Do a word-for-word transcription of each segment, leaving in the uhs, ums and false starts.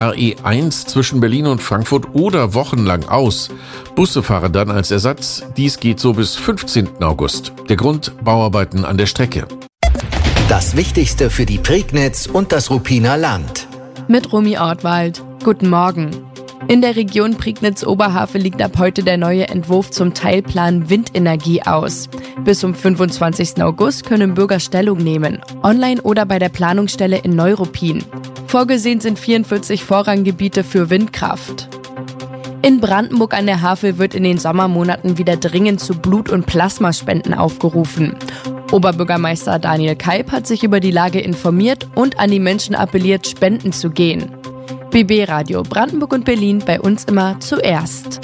A E eins zwischen Berlin und Frankfurt oder wochenlang aus. Busse fahren dann als Ersatz. Dies geht so bis fünfzehnten August. Der Grund: Bauarbeiten an der Strecke. Das Wichtigste für die Prignitz und das Ruppiner Land. Mit Romy Ortwald. Guten Morgen. In der Region Prignitz-Oberhavel liegt ab heute der neue Entwurf zum Teilplan Windenergie aus. Bis zum fünfundzwanzigsten August können Bürger Stellung nehmen, online oder bei der Planungsstelle in Neuruppin. Vorgesehen sind vierundvierzig Vorranggebiete für Windkraft. In Brandenburg an der Havel wird in den Sommermonaten wieder dringend zu Blut- und Plasmaspenden aufgerufen. Oberbürgermeister Daniel Kalb hat sich über die Lage informiert und an die Menschen appelliert, spenden zu gehen. B B Radio Brandenburg und Berlin, bei uns immer zuerst.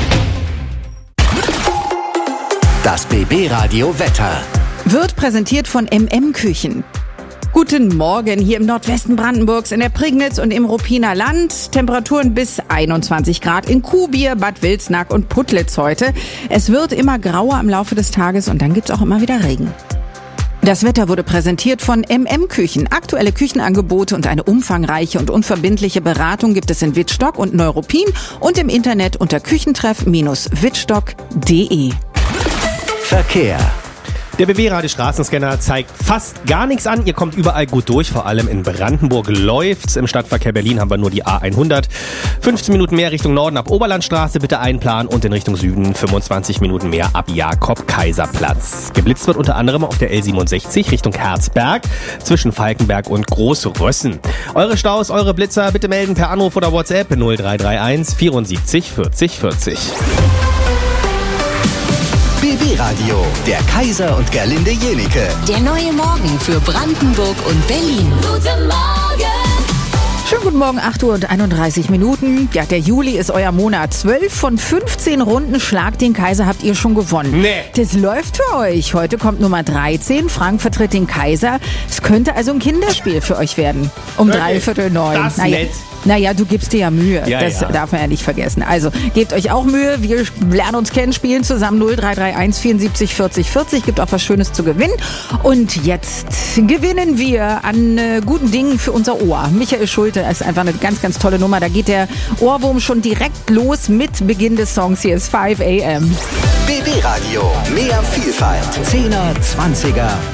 Das B B Radio Wetter wird präsentiert von M M Küchen. Guten Morgen hier im Nordwesten Brandenburgs, in der Prignitz und im Ruppiner Land. Temperaturen bis einundzwanzig Grad in Kuhbier, Bad Wilsnack und Putlitz heute. Es wird immer grauer im Laufe des Tages und dann gibt's auch immer wieder Regen. Das Wetter wurde präsentiert von M M Küchen. Aktuelle Küchenangebote und eine umfangreiche und unverbindliche Beratung gibt es in Wittstock und Neuruppin und im Internet unter küchentreff Bindestrich wittstock punkt de. Verkehr. Der B B-Radio Straßenscanner zeigt fast gar nichts an. Ihr kommt überall gut durch, vor allem in Brandenburg läuft's. Im Stadtverkehr Berlin haben wir nur die A hundert. fünfzehn Minuten mehr Richtung Norden ab Oberlandstraße, bitte einplanen. Und in Richtung Süden fünfundzwanzig Minuten mehr ab Jakob-Kaiser-Platz. Geblitzt wird unter anderem auf der L siebenundsechzig Richtung Herzberg zwischen Falkenberg und Großrössen. Eure Staus, eure Blitzer bitte melden per Anruf oder WhatsApp null drei drei eins vierundsiebzig vierzig vierzig. B B-Radio, der Kaiser und Gerlinde Jenike. Der neue Morgen für Brandenburg und Berlin. Guten Morgen! Schönen guten Morgen, acht Uhr und einunddreißig Minuten. Ja, der Juli ist euer Monat. zwölf von fünfzehn Runden Schlag den Kaiser habt ihr schon gewonnen. Nee. Das läuft für euch. Heute kommt Nummer dreizehn. Frank vertritt den Kaiser. Es könnte also ein Kinderspiel für euch werden. Um okay. dreiviertel neun. Das ist naja. nett. Naja, du gibst dir ja Mühe. Ja, das ja. darf man ja nicht vergessen. Also, gebt euch auch Mühe. Wir lernen uns kennen, spielen zusammen null drei drei eins vierundsiebzig vierzig vierzig. Gibt auch was Schönes zu gewinnen. Und jetzt gewinnen wir an äh, guten Dingen für unser Ohr. Michael Schulte ist einfach eine ganz, ganz tolle Nummer. Da geht der Ohrwurm schon direkt los mit Beginn des Songs. Hier ist fünf a m. B B-Radio, mehr Vielfalt. Zehner, Zwanziger